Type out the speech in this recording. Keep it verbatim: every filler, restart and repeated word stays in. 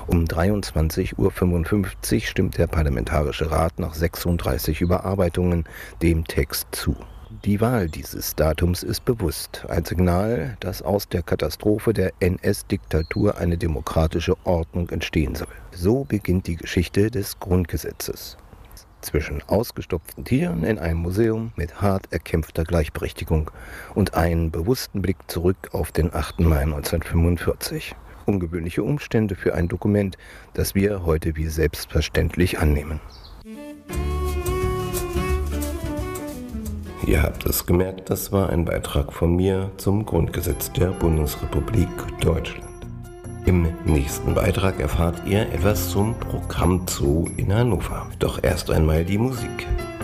Um dreiundzwanzig Uhr fünfundfünfzig stimmt der Parlamentarische Rat nach sechsunddreißig Überarbeitungen dem Text zu. Die Wahl dieses Datums ist bewusst, ein Signal, dass aus der Katastrophe der N S-Diktatur eine demokratische Ordnung entstehen soll. So beginnt die Geschichte des Grundgesetzes. Zwischen ausgestopften Tieren in einem Museum mit hart erkämpfter Gleichberechtigung und einen bewussten Blick zurück auf den achten Mai neunzehnhundertfünfundvierzig. Ungewöhnliche Umstände für ein Dokument, das wir heute wie selbstverständlich annehmen. Ihr habt es gemerkt, das war ein Beitrag von mir zum Grundgesetz der Bundesrepublik Deutschland. Im nächsten Beitrag erfahrt ihr etwas zum Programmzoo in Hannover. Doch erst einmal die Musik.